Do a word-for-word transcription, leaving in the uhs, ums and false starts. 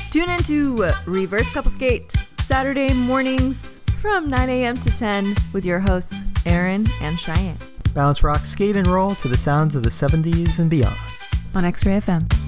Tune into Reverse Couple Skate Saturday mornings from nine a.m. to ten with your hosts, Aaron and Cheyenne. Bounce, rock, skate, and roll to the sounds of the seventies and beyond. On X-Ray F M.